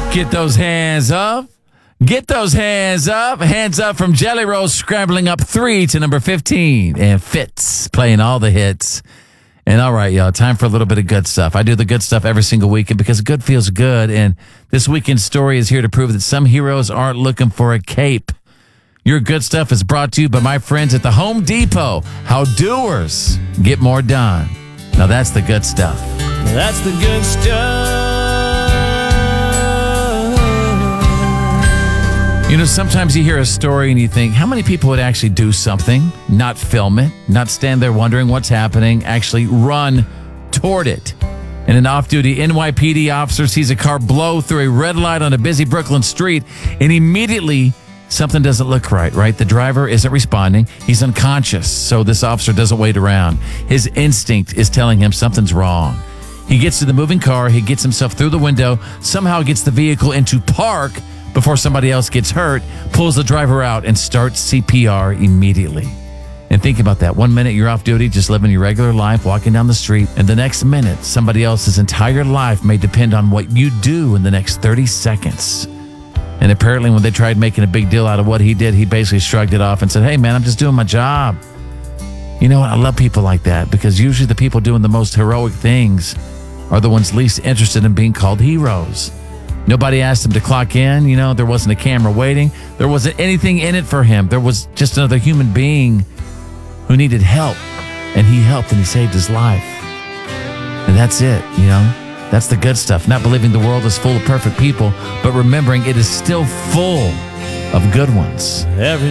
Get those hands up. Get those hands up. Hands up from Jelly Roll, scrambling up 3 to number 15. And Fitz playing all the hits. And all right, y'all, time for a little bit of good stuff. I do the good stuff every single weekend because good feels good. And this weekend's story is here to prove that some heroes aren't looking for a cape. Your good stuff is brought to you by my friends at the Home Depot. How doers get more done. Now that's the good stuff. That's the good stuff. You know, sometimes you hear a story and you think, how many people would actually do something, not film it, not stand there wondering what's happening, actually run toward it? And an off-duty NYPD officer sees a car blow through a red light on a busy Brooklyn street, and immediately something doesn't look right? The driver isn't responding. He's unconscious, so this officer doesn't wait around. His instinct is telling him something's wrong. He gets to the moving car. He gets himself through the window, somehow gets the vehicle into park before somebody else gets hurt, pulls the driver out, and starts CPR immediately. And think about that. 1 minute you're off duty, just living your regular life, walking down the street, and the next minute, somebody else's entire life may depend on what you do in the next 30 seconds. And apparently when they tried making a big deal out of what he did, he basically shrugged it off and said, hey, man, I'm just doing my job. You know what? I love people like that because usually the people doing the most heroic things are the ones least interested in being called heroes. Nobody asked him to clock in. You know, there wasn't a camera waiting. There wasn't anything in it for him. There was just another human being who needed help. And he helped and he saved his life. And that's it, you know. That's the good stuff. Not believing the world is full of perfect people, but remembering it is still full of good ones.